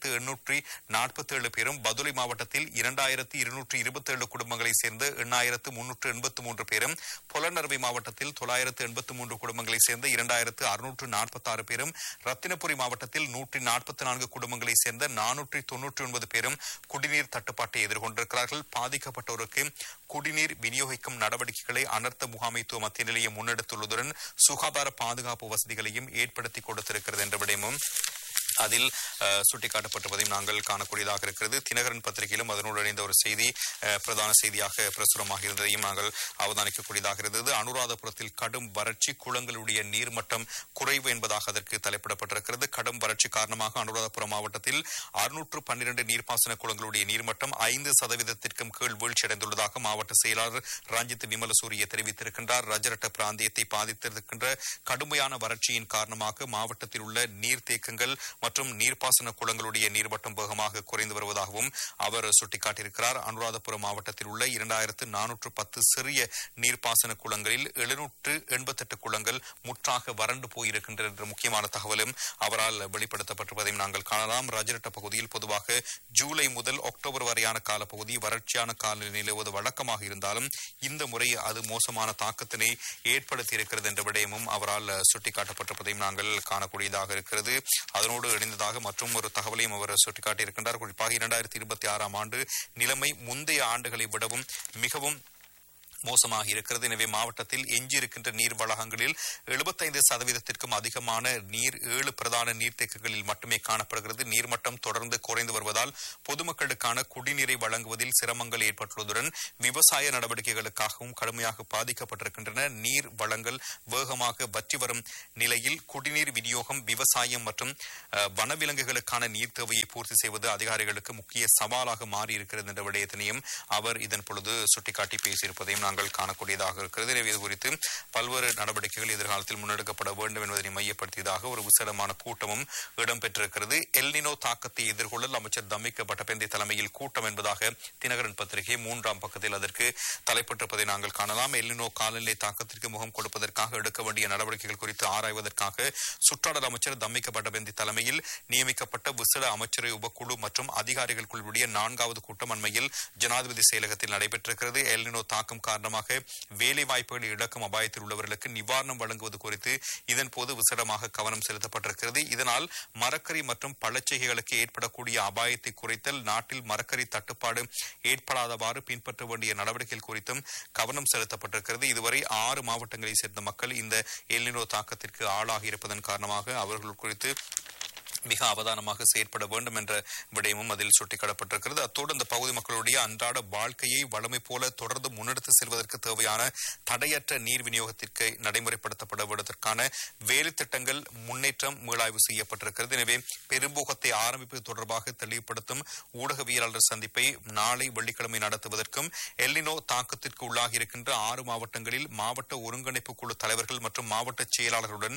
8,847 பேரும், பதுளை மாவட்டத்தில் 2,227 குடும்பங்களை சேர்ந்த 8,383 பேரும், பொலனறுவை மாவட்டத்தில் 983 குடும்பங்களை சேர்ந்த 2,646 பேரும், ரத்தினபுரி மாவட்டத்தில் 144 குடும்பங்களை சேர்ந்த 499 பேரும் குடிநீர் தட்டுப்பாட்டை எதிர்கொண்டிருக்கிறார்கள். பாதிக்கப்பட்டோருக்கு குடிநீர் விநியோகிக்கும் நடவடிக்கைகளை அனர்த்த முகாமைத்துவ மத்திய நிலையம் முன்னெடுத்துள்ளதுடன் சுகாதார பாதுகாப்பு வசதிகளையும் ஏற்படுத்தி கொடுத்திருக்கிறது என்ற விடயமும் அதில் சுட்டிக்காட்டப்பட்டிருப்பதையும் நாங்கள் காணக்கூடியதாக இருக்கிறது. தினகரன் பத்திரிகையிலும் அதனோடு இணைந்த ஒரு செய்தி பிரதான செய்தியாக பிரசுரமாக இருந்ததையும் நாங்கள் அவதானிக்கக்கூடியதாக இருந்தது. அனுராதபுரத்தில் கடும் வறட்சி, குளங்களுடைய நீர்மட்டம் குறைவு என்பதாக அதற்கு தலைப்பிடப்பட்டிருக்கிறது. கடும் வறட்சி காரணமாக அனுராதபுரம் மாவட்டத்தில் 612 நீர்ப்பாசன குளங்களுடைய நீர்மட்டம் 5% கீழ் வீழ்ச்சியடைந்துள்ளதாக மாவட்ட செயலாளர் ரஞ்சித் விமலசூரிய தெரிவித்திருக்கின்றார். ரஜரட்ட பிராந்தியத்தை பாதித்திருக்கின்ற கடுமையான வறட்சியின் காரணமாக மாவட்டத்தில் உள்ள நீர்த்தேக்கங்கள் மற்றும் நீர்ப்பாசன குளங்களுடைய நீர்மட்டம் வேகமாக குறைந்து வருவதாகவும் அவர் சுட்டிக்காட்டியிருக்கிறார். அனுராதபுரம் மாவட்டத்தில் உள்ள 2,410 சிறிய நீர்ப்பாசன குளங்களில் 788 குளங்கள் முற்றாக வறண்டு போயிருக்கின்றன என்ற முக்கியமான தகவலும் அவரால் வெளிப்படுத்தப்பட்டிருப்பதையும் நாங்கள் காணலாம். ரஜரட்ட பகுதியில் பொதுவாக ஜூலை முதல் அக்டோபர் வரையான காலப்பகுதி வறட்சியான காலநிலை நிலவுவது வழக்கமாக இருந்தாலும் இந்த முறை அது மோசமான தாக்கத்தினை ஏற்படுத்தி இருக்கிறது என்ற விடயமும் அவரால் சுட்டிக்காட்டப்பட்டிருப்பதையும் நாங்கள் காணக்கூடியதாக இருக்கிறது. அதனோடு இணைந்ததாக மற்றும் ஒரு தகவலையும் அவர் சுட்டிக்காட்டியிருக்கின்றார். குறிப்பாக 2026ஆம் ஆண்டு நிலைமை முந்தைய ஆண்டுகளை விடவும் மிகவும் மோசமாக இருக்கிறது. எனவே மாவட்டத்தில் எஞ்சியிருக்கின்ற நீர் வளாகங்களில் 75% அதிகமான நீர் 7 பிரதான நீர்த்தேக்கங்களில் மட்டுமே காணப்படுகிறது. நீர்மட்டம் தொடர்ந்து குறைந்து வருவதால் பொதுமக்களுக்கான குடிநீரை வழங்குவதில் சிரமங்கள் ஏற்பட்டுள்ளதுடன் விவசாய நடவடிக்கைகளுக்காகவும் கடுமையாக பாதிக்கப்பட்டிருக்கின்றன. நீர் வளங்கள் வேகமாக வற்றி வரும் நிலையில் குடிநீர் விநியோகம், விவசாயம் மற்றும் வனவிலங்குகளுக்கான நீர் தேவையை பூர்த்தி செய்வது அதிகாரிகளுக்கு முக்கிய சவாலாக மாறியிருக்கிறது என்ற விடயத்தினையும் அவர் இதன் பொழுது சுட்டிக்காட்டி பேசியிருப்பதையும் நாங்கள் காணக்கூடியதாக இருக்கிறது. எனவே இது குறித்து பல்வேறு நடவடிக்கைகள் எதிர்காலத்தில் முன்னெடுக்கப்பட வேண்டும் என்பதனை மையப்படுத்தியதாக ஒரு விசேடமான கூட்டமும் இடம்பெற்றிருக்கிறது. எல்னினோ தாக்கத்தை எதிர்கொள்ள அமைச்சர் தம்மிக்க பட்டபெந்தி தலைமையில் கூட்டம் என்பதாக தினகரன் பத்திரிகை 3ஆம் பக்கத்தில் அதற்கு தலைப்பட்டிருப்பதை நாங்கள் காணலாம். எல்னினோ காலநிலை தாக்கத்திற்கு முகம் கொடுப்பதற்காக எடுக்க வேண்டிய நடவடிக்கைகள் குறித்து ஆராய்வதற்காக சுற்றாடல் அமைச்சர் தம்மிக்க பட்டபெந்தி தலைமையில் நியமிக்கப்பட்ட விசேட அமைச்சரை உபக்குழு மற்றும் அதிகாரிகள் குழுவுடைய 4வது கூட்டம் அண்மையில் ஜனாதிபதி செயலகத்தில் நடைபெற்றிருக்கிறது. எல்னினோ தாக்கம் காரணமாக வேலை வாய்ப்புகளை இழக்கும் அபாயத்தில் உள்ளவர்களுக்கு நிவாரணம் வழங்குவது குறித்து இதன் போது விசேடமாக கவனம் செலுத்தப்பட்டிருக்கிறது. இதனால் மரக்கறி மற்றும் பழச்செய்கைகளுக்கு ஏற்படக்கூடிய அபாயத்தை குறைத்தல், நாட்டில் மரக்கறி தட்டுப்பாடு ஏற்படாதவாறு பின்பற்ற வேண்டிய நடவடிக்கைகள் குறித்தும் கவனம் செலுத்தப்பட்டிருக்கிறது. இதுவரை 6 மாவட்டங்களைச் சேர்ந்த மக்கள் இந்த எல்னினோ தாக்கத்திற்கு ஆளாகி இருப்பதன் காரணமாக அவர்கள் குறித்து மிக அவதானமாக செயற்பட வேண்டும் என்ற விடயமும் அதில் சுட்டிக்காட்டப்பட்டிருக்கிறது. அத்தோடு அந்த பகுதி மக்களுடைய அன்றாட வாழ்க்கையை வளமை போல தொடர்ந்து முன்னெடுத்து செல்வதற்கு தேவையான தடையற்ற நீர் விநியோகத்திற்கு நடைமுறைப்படுத்தப்படுவதற்கான வேலை திட்டங்கள் முன்னேற்றம் மீளாய்வு செய்யப்பட்டிருக்கிறது. எனவே பெரும்போகத்தை ஆரம்பிப்பது தொடர்பாக தெளிவுபடுத்தும் ஊடகவியலாளர் சந்திப்பை நாளை வெள்ளிக்கிழமை நடத்துவதற்கும் எல்னினோ தாக்கத்திற்கு உள்ளாகி இருக்கின்ற 6 மாவட்டங்களில் மாவட்ட ஒருங்கிணைப்பு குழு தலைவர்கள் மற்றும் மாவட்ட செயலாளர்களுடன்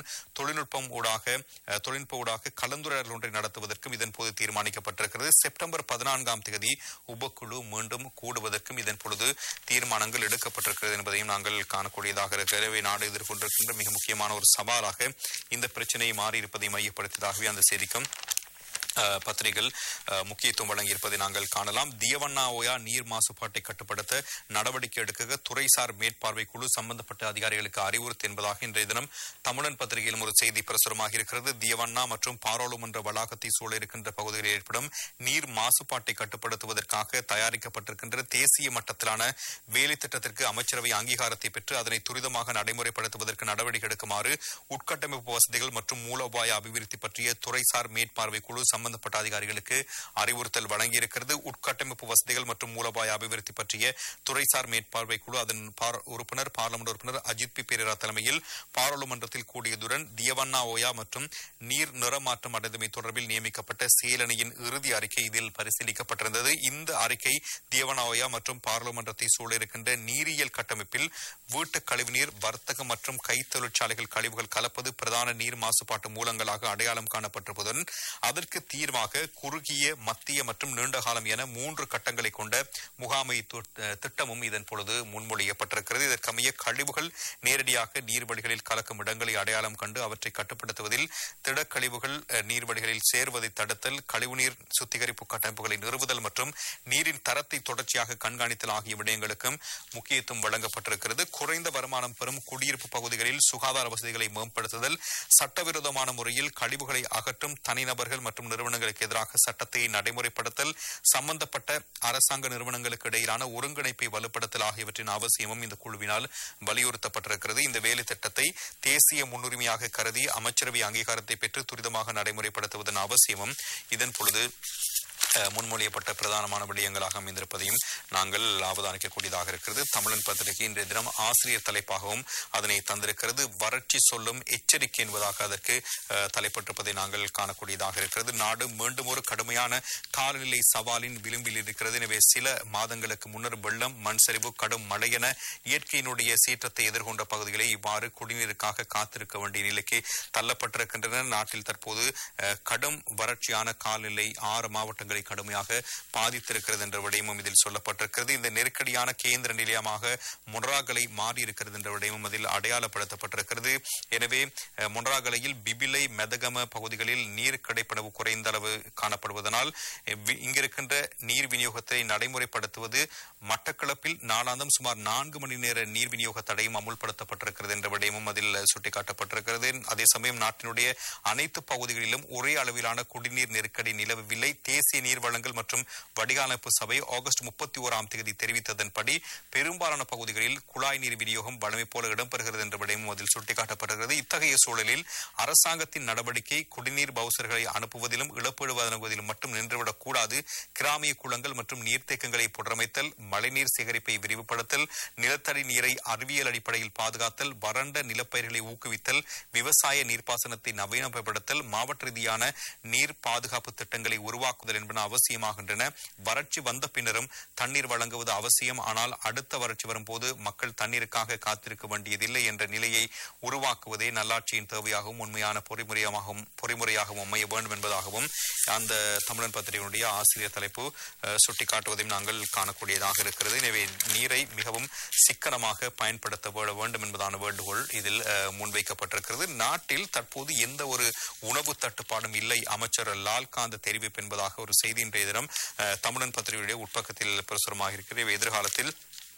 தொழில்நுட்ப ஊடாக கலந்துரையாடல் ஒன்றை நடத்துவதற்கும் இதன் போது தீர்மானிக்கப்பட்டிருக்கிறது. செப்டம்பர் 14ஆம் தேதி உபக்குழு மீண்டும் கூடுவதற்கும் இதன் பொழுது தீர்மானங்கள் எடுக்கப்பட்டிருக்கிறது என்பதையும் நாங்கள் காணக்கூடியதாக இருக்கிறது. நாடு எதிர்கொண்டிருக்கின்ற மிக முக்கியமான ஒரு சவாலாக இந்த பிரச்சனை மாறியிருப்பதை மையப்படுத்தியதாகவே அந்த செய்திக்கும் பத்திரிகைகள் முக்கியத்துவம் வழங்கியிருப்பதை நாங்கள் காணலாம். தியவண்ணா ஓயா நீர் மாசுபாட்டை கட்டுப்படுத்த நடவடிக்கை எடுக்க துறைசார் மேற்பார்வை குழு சம்பந்தப்பட்ட அதிகாரிகளுக்கு அறிவுறுத்து என்பதாக இன்றைய தினம் தமிழன் பத்திரிகையிலும் ஒரு செய்தி பிரசுரமாக இருக்கிறது. தியவண்ணா மற்றும் பாராளுமன்ற வளாகத்தை சூழ இருக்கின்ற பகுதிகளில் ஏற்படும் நீர் மாசுபாட்டை கட்டுப்படுத்துவதற்காக தயாரிக்கப்பட்டிருக்கின்ற தேசிய மட்டத்திலான வேலை திட்டத்திற்கு அமைச்சரவை அங்கீகாரத்தை பெற்று அதனை துரிதமாக நடைமுறைப்படுத்துவதற்கு நடவடிக்கை எடுக்குமாறு உட்கட்டமைப்பு வசதிகள் மற்றும் மூலோபாய அபிவிருத்தி பற்றிய துறைசார் மேற்பார்வை குழு சம்பந்தப்பட்ட அதிகாரிகளுக்கு அறிவுறுத்தல் வழங்கியிருக்கிறது. உட்கட்டமைப்பு வசதிகள் மற்றும் மூலோபாய அபிவிருத்தி பற்றிய துறைசார் மேற்பார்வை குழு அதன் பார்லமெண்ட் உறுப்பினர் அஜித் பி பெரேரா தலைமையில் பாராளுமன்றத்தில் கூடியதுடன் தியவண்ணா ஓயா மற்றும் நீர் நிறமாற்றம் அடைந்தமை தொடர்பில் நியமிக்கப்பட்ட செயலணியின் இறுதி அறிக்கை இதில் பரிசீலிக்கப்பட்டிருந்தது. இந்த அறிக்கை தியவண்ணா ஓயா மற்றும் பாராளுமன்றத்தை சூழ இருக்கின்ற நீரியல் கட்டமைப்பில் வீட்டு கழிவுநீர், வர்த்தக மற்றும் கை தொழிற்சாலைகள் கழிவுகள் கலப்பது பிரதான நீர் மாசுபாட்டு மூலங்களாக அடையாளம் காணப்பட்டிருப்பதுடன் அதற்கு தீர்வாக குறுகிய, மத்திய மற்றும் நீண்ட காலம் என 3 கட்டங்களை கொண்ட முகாமை திட்டமும் இதன் பொழுது முன்மொழியப்பட்டிருக்கிறது. இதற்கமைய கழிவுகள் நேரடியாக நீர்வழிகளில் கலக்கும் இடங்களை அடையாளம் கண்டு அவற்றை கட்டுப்படுத்துவதில், திடக்கழிவுகள் நீர்வழிகளில் சேர்வதை தடுத்தல், கழிவுநீர் சுத்திகரிப்பு கட்டமைப்புகளை நிறுவுதல் மற்றும் நீரின் தரத்தை தொடர்ச்சியாக கண்காணித்தல் ஆகிய விடயங்களுக்கும் முக்கியத்துவம் வழங்கப்பட்டிருக்கிறது. குறைந்த வருமானம் பெறும் குடியிருப்பு பகுதிகளில் சுகாதார வசதிகளை மேம்படுத்துதல், சட்டவிரோதமான முறையில் கழிவுகளை அகற்றும் தனிநபர்கள் மற்றும் நிறுவனங்களுக்கு எதிராக சட்டத்தை நடைமுறைப்படுத்தல், சம்பந்தப்பட்ட அரசாங்க நிறுவனங்களுக்கு இடையிலான ஒருங்கிணைப்பை வலுப்படுத்தல் ஆகியவற்றின் அவசியமும் இந்த குழுவினால் வலியுறுத்தப்பட்டிருக்கிறது. இந்த வேலை திட்டத்தை தேசிய முன்னுரிமையாக கருதி அமைச்சரவை அங்கீகாரத்தை பெற்று துரிதமாக நடைமுறைப்படுத்துவதன் அவசியமும் இதன் பொழுது முன்மொழியப்பட்ட பிரதானமான விடயங்களாக அமைந்திருப்பதையும் நாங்கள் அவதானிக்கக்கூடியதாக இருக்கிறது. தமிழன் பத்திரிகை இன்றைய தினம் ஆசிரியர் தலைப்பாகவும் அதனை தந்திருக்கிறது. வறட்சி சொல்லும் எச்சரிக்கை என்பதாக அதற்கு தலைப்பட்டிருப்பதை நாங்கள் காணக்கூடியதாக இருக்கிறது. நாடு மீண்டும் ஒரு கடுமையான காலநிலை சவாலின் விளிம்பில் இருக்கிறது. எனவே சில மாதங்களுக்கு முன்னர் வெள்ளம், மண் சரிவு, கடும் மழை என இயற்கையினுடைய சீற்றத்தை எதிர்கொண்ட பகுதிகளை இவ்வாறு குடிநீருக்காக காத்திருக்க வேண்டிய நிலைக்கு தள்ளப்பட்டிருக்கின்றன. நாட்டில் தற்போது கடும் வறட்சியான காலநிலை 6 மாவட்டங்களை கடுமையாக பாதித்திருக்கிறது என்ற விடயமும் இதில் சொல்லப்பட்டிருக்கிறது. இந்த நெருக்கடியான கேந்திர நிலையமாக மொனராகலை மாறியிருக்கிறது என்ற விடயமும் அதில் அடையாளப்படுத்தப்பட்டிருக்கிறது. எனவே மொனராகலையில் பிபிலை, மெதகம பகுதிகளில் நீர் கிடைப்பளவு குறைந்த அளவு காணப்படுவதனால் இங்கிருக்கின்ற நீர் விநியோகத்தை நடைமுறைப்படுத்துவது, மட்டக்களப்பில் நாளாந்தம் சுமார் 4 மணி நேர நீர் விநியோக தடையும் அமுல்படுத்தப்பட்டிருக்கிறது என்ற விடயமும் அதில் சுட்டிக்காட்டப்பட்டிருக்கிறது. அதே சமயம் நாட்டினுடைய அனைத்து பகுதிகளிலும் ஒரே அளவிலான குடிநீர் நெருக்கடி நிலவவில்லை. தேசிய நீர் வழங்கல் மற்றும் வடிகாலமைப்பு சபை ஆகஸ்ட் 31ஆம் தேதி தெரிவித்ததன்படி பெரும்பாலான பகுதிகளில் குழாய் நீர் விநியோகம் வழமை போல இடம்பெறுகிறது என்ற விடயமும் அதில் சுட்டிக்காட்டப்பட்டிருக்கிறது. இத்தகைய சூழலில் அரசாங்கத்தின் நடவடிக்கை குடிநீர் பவுசர்களை அனுப்புவதிலும் இழப்பீடு வழங்குவதிலும் மட்டும் நின்றுவிடக் கூடாது. கிராமிய குளங்கள் மற்றும் நீர்த்தேக்கங்களை புனரமைத்தல், மழைநீர் சேகரிப்பை விரிவுபடுத்தல், நிலத்தடி நீரை அறிவியல் அடிப்படையில் பாதுகாத்தல், வறண்ட நிலப்பயிர்களை ஊக்குவித்தல், விவசாய நீர்ப்பாசனத்தை நவீனப்படுத்தல், மாவட்ட ரீதியான நீர் பாதுகாப்பு திட்டங்களை உருவாக்குதல் என்பன அவசியமாகின்றன. வறட்சி வந்த பின்னரும் தண்ணீர் வழங்குவது அவசியம். ஆனால் அடுத்த வறட்சி வரும்போது மக்கள் தண்ணீருக்காக காத்திருக்க வேண்டியதில்லை என்ற நிலையை உருவாக்குவதே நல்லாட்சியின் தேவையாகவும் உண்மையான பொறிமுறையாகவும் அமைய வேண்டும் என்பதாகவும் அந்த தமிழன் பத்திரிகையினுடைய ஆசிரியர் தலைப்பு சுட்டிக்காட்டுவதையும் நாங்கள் காணக்கூடியதாக இருக்கிறது. எனவே நீரை மிகவும் சிக்கனமாக பயன்படுத்த வேண்டும் என்பதான வேண்டுகோள் இதில் முன்வைக்கப்பட்டிருக்கிறது. நாட்டில் தற்போது எந்த ஒரு உணவு தட்டுப்பாடும் இல்லை, அமைச்சர் லால்காந்த் தெரிவிப்பு என்பதாக ஒரு செய்தி இன்றைய தினம் தமிழன் பத்திரிகையுடைய உட்பக்கத்தில் பிரசுரமாக இருக்கிறது. எதிர்காலத்தில்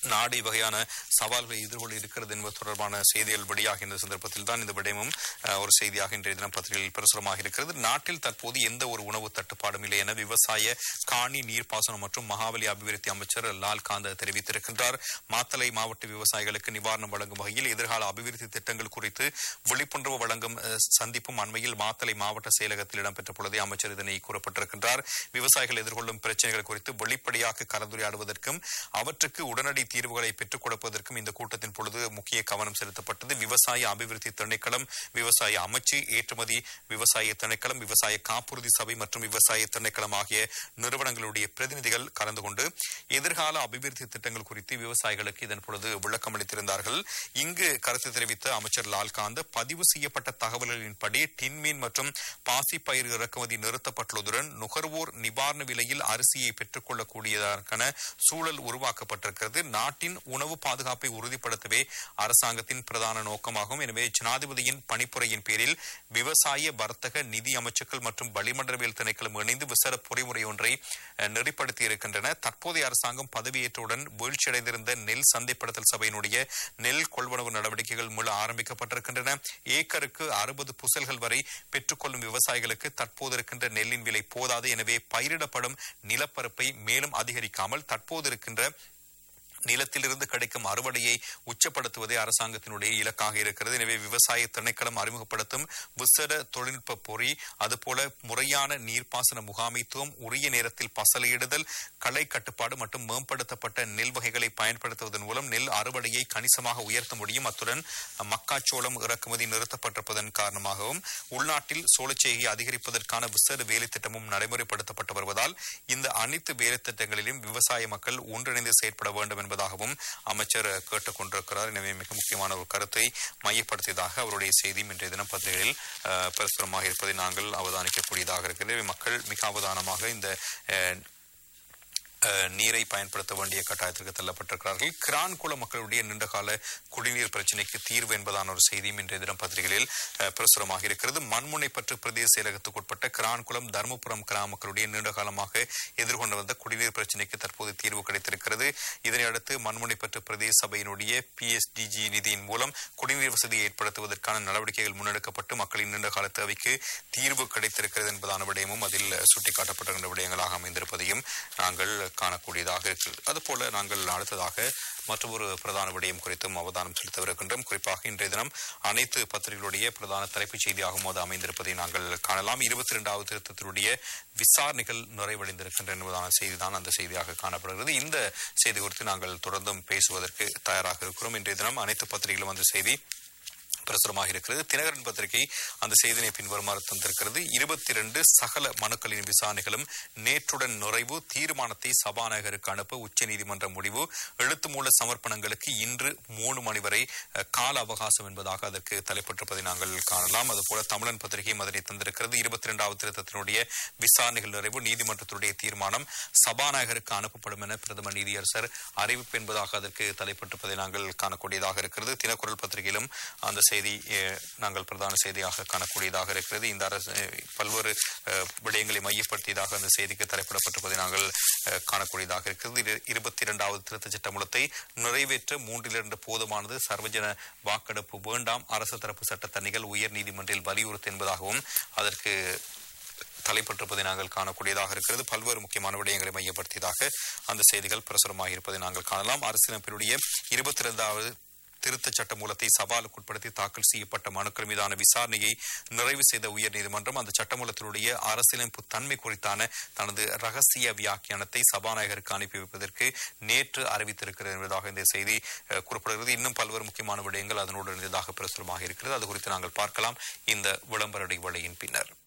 நாடு வகையான சவால்களை எதிர்கொள்ள இருக்கிறது என்பது தொடர்பான செய்திகள் வெளியாகின்ற சந்தர்ப்பத்தில் தான் இந்த விடயமும் ஒரு செய்தியாக இன்றைய தினம் பத்திரிகையில் பிரசுரமாக இருக்கிறது. நாட்டில் தற்போது எந்த ஒரு உணவு தட்டுப்பாடும் இல்லை என விவசாய காணி நீர்ப்பாசனம் மற்றும் மகாவலி அபிவிருத்தி அமைச்சர் லால்காந்த தெரிவித்திருக்கின்றார். மாத்தளை மாவட்ட விவசாயிகளுக்கு நிவாரணம் வழங்கும் வகையில் எதிர்கால அபிவிருத்தி திட்டங்கள் குறித்து விழிப்புணர்வு வழங்கும் சந்திப்பும் அண்மையில் மாத்தளை மாவட்ட செயலகத்தில் இடம்பெற்ற பொழுதே அமைச்சர் இதனை கூறப்பட்டிருக்கின்றார். விவசாயிகள் எதிர்கொள்ளும் பிரச்சனைகள் குறித்து வெளிப்படையாக கலந்துரையாடுவதற்கும் அவற்றுக்கு உடனடி தீர்வுகளை பெற்றுக் கொடுப்பதற்கும் இந்த கூட்டத்தின் பொழுது முக்கிய கவனம் செலுத்தப்பட்டது. விவசாய அபிவிருத்தி திணைக்களம், விவசாய அமைச்சு, ஏற்றுமதி விவசாய திணைக்களம், விவசாய காப்புறுதி சபை மற்றும் விவசாய திணைக்களம் ஆகிய நிறுவனங்களுடைய பிரதிநிதிகள் கலந்து கொண்டு எதிர்கால அபிவிருத்தி திட்டங்கள் குறித்து விவசாயிகளுக்கு இதன் பொழுது விளக்கம் அளித்திருந்தார்கள். இங்கு கருத்து தெரிவித்த அமைச்சர் லால்காந்த் பதிவு செய்யப்பட்ட தகவல்களின்படி டின்மீன் மற்றும் பாசிப்பயிர் இறக்குமதி நிறுத்தப்பட்டுள்ளதுடன் நுகர்வோர் நிவாரண விலையில் அரிசியை பெற்றுக் கொள்ளக்கூடியதற்கான சூழல் உருவாக்கப்பட்டிருக்கிறது. நாட்டின் உணவு பாதுகாப்பை உறுதிப்படுத்தவே அரசாங்கத்தின் பிரதான நோக்கமாகும். எனவே ஜனாதிபதியின் பணிப்புரையின் பேரில் விவசாய வர்த்தக நிதி அமைச்சுக்கள் மற்றும் வளிமண்டலவியல் திணைக்களம் இணைந்து விசேட பொறிமுறை ஒன்றை நெறிப்படுத்தி இருக்கின்றன. தற்போதைய அரசாங்கம் பதவியேற்றவுடன் வீழ்ச்சியடைந்திருந்த நெல் சந்தைப்படுத்தல் சபையினுடைய நெல் கொள்வனவு நடவடிக்கைகள் மீள ஆரம்பிக்கப்பட்டிருக்கின்றன. ஏக்கருக்கு 60 புசல்கள் வரை பெற்றுக்கொள்ளும் விவசாயிகளுக்கு தற்போது இருக்கின்ற நெல்லின் விலை போதாது. எனவே பயிரிடப்படும் நிலப்பரப்பை மேலும் அதிகரிக்காமல் தற்போது இருக்கின்ற நிலத்திலிருந்து கிடைக்கும் அறுவடையை உச்சப்படுத்துவதே அரசாங்கத்தினுடைய இலக்காக இருக்கிறது. எனவே விவசாய திணைக்களம் அறிமுகப்படுத்தும் விசேட தொழில்நுட்ப பொறி, அதுபோல முறையான நீர்ப்பாசன முகாமைத்துவம், உரிய நேரத்தில் பசலையிடுதல், களை கட்டுப்பாடு மற்றும் மேம்படுத்தப்பட்ட நெல் வகைகளை பயன்படுத்துவதன் மூலம் நெல் அறுவடையை கணிசமாக உயர்த்த முடியும். அத்துடன் மக்காச்சோளம் இறக்குமதி நிறுத்தப்பட்டிருப்பதன் காரணமாகவும் உள்நாட்டில் சோளச்செய்கையை அதிகரிப்பதற்கான விசேட வேலை திட்டமும் நடைமுறைப்படுத்தப்பட்டு வருவதால் இந்த அனைத்து வேலை திட்டங்களிலும் விவசாய மக்கள் ஒன்றிணைந்து செயற்பட வேண்டும் என்பதாகவும் அமைச்சர் கேட்டுக் கொண்டிருக்கிறார். எனவே மிக முக்கியமான ஒரு கருத்தை மையப்படுத்தியதாக அவருடைய செய்தியும் இன்றைய தினம் பத்திரிகைகளில் பிரசுரமாக இருப்பதை நாங்கள் அவதானிக்கக்கூடியதாக இருக்கிறது. மக்கள் மிக அவதானமாக இந்த நீரை பயன்படுத்த வேண்டிய கட்டாயத்திற்கு தள்ளப்பட்டிருக்கிறார்கள். கிரான்குளம் மக்களுடைய நீண்டகால குடிநீர் பிரச்சினைக்கு தீர்வு என்பதான ஒரு செய்தியும் இன்றைய தினம் பத்திரிகைகளில் பிரசுரமாக இருக்கிறது. மண்முனைப்பற்று பிரதேச செயலகத்துக்குட்பட்ட கிரான்குளம் தர்மபுரம் கிராம மக்களுடைய நீண்டகாலமாக எதிர்கொண்டு வந்த குடிநீர் பிரச்சினைக்கு தற்போது தீர்வு கிடைத்திருக்கிறது. இதனையடுத்து மண்முனைப்பற்று பிரதேச சபையினுடைய PSDG நிதியின் மூலம் குடிநீர் வசதியை ஏற்படுத்துவதற்கான நடவடிக்கைகள் முன்னெடுக்கப்பட்டு மக்களின் நீண்டகால தேவைக்கு தீர்வு கிடைத்திருக்கிறது என்பதான விடயமும் அதில் சுட்டிக்காட்டப்பட்டிருக்கின்ற விடயங்களாக அமைந்திருப்பதையும் நாங்கள் காணக்கூடியதாக இருக்கிறது. அதுபோல நாங்கள் அடுத்ததாக மற்றொரு பிரதான விடயம் குறித்தும் அவதானம் செலுத்தவிருக்கின்றோம். குறிப்பாக இன்றைய தினம் அனைத்து பத்திரிகைகளுடைய பிரதான தலைப்புச் செய்தியாகவும் அது அமைந்திருப்பதை நாங்கள் காணலாம். 22வது திருத்தத்தினுடைய விசாரணைகள் நிறைவடைந்திருக்கின்றன என்பதான செய்திதான் அந்த செய்தியாக காணப்படுகிறது. இந்த செய்தி குறித்து நாங்கள் தொடர்ந்தும் பேசுவதற்கு தயாராக இருக்கிறோம். இன்றைய தினம் அனைத்து பத்திரிகைகளும் அந்த செய்தி பிரசுரமாக இருக்கிறது. தினகரன் பத்திரிகை அந்த செய்தியை பின்வருமாறு தந்திருக்கிறது. 22 சகல மனுக்களின் விசாரணைகளும் நேற்றுடன் நிறைவு. தீர்மானத்தை சபாநாயகருக்கு அனுப்ப உச்சநீதிமன்ற முடிவு. எழுத்து மூல சமர்ப்பணங்களுக்கு இன்று 3 மணி வரை கால அவகாசம் என்பதாக அதற்கு தலைப்பட்டிருப்பதை நாங்கள் காணலாம். அதுபோல தமிழன் பத்திரிகை அதனை தந்திருக்கிறது. 22வது திருத்தத்தினுடைய விசாரணைகள் நிறைவு. நீதிமன்றத்தினுடைய தீர்மானம் சபாநாயகருக்கு அனுப்பப்படும் என பிரதமர் நீதியரசர் அறிவிப்பு என்பதாக அதற்கு தலைப்பட்டிருப்பதை நாங்கள் காணக்கூடியதாக இருக்கிறது. தினக்குரல் பத்திரிகையிலும் அந்த செய்தி நாங்கள் பிரதான செய்தியாக காணக்கூடியதாக இருக்கிறது. இந்த அரசு பல்வேறு விடயங்களை மையப்படுத்தியதாக அந்த செய்திக்கு தலைப்பிடப்பட்டிருப்பதை நாங்கள் காணக்கூடியதாக இருக்கிறது. 22வது திருத்த சட்டமூலத்தை நிறைவேற்ற 3/2 போதுமானது. சர்வஜன வாக்கெடுப்பு வேண்டாம். அரசு தரப்பு சட்டத்தணிகள் உயர் நீதிமன்றில் வலியுறுத்து என்பதாகவும் அதற்கு தலைப்பட்டிருப்பதை நாங்கள் காணக்கூடியதாக இருக்கிறது. பல்வேறு முக்கியமான விடயங்களை மையப்படுத்தியதாக அந்த செய்திகள் பிரசுரமாக இருப்பதை நாங்கள் காணலாம். அரசியலமைப்பினுடைய 22வது திருத்த சட்ட மூலத்தை சவாலுக்குட்படுத்தி தாக்கல் செய்யப்பட்ட மனுக்கள் மீதான விசாரணையை நிறைவு செய்த உயர்நீதிமன்றம் அந்த சட்டமூலத்தினுடைய அரசியலமைப்பு தன்மை குறித்தான தனது ரகசிய வியாக்கியானத்தை சபாநாயகருக்கு அனுப்பி வைப்பதற்கு நேற்று அறிவித்திருக்கிறது என்பதாக இந்த செய்தி குறிப்பிடுகிறது. இன்னும் பல்வேறு முக்கியமான விடயங்கள் அதனோடு இணைந்ததாக பிரசுரமாக இருக்கிறது. அது குறித்து நாங்கள் பார்க்கலாம் இந்த விளம்பர இடைவேளையின் பின்னர்.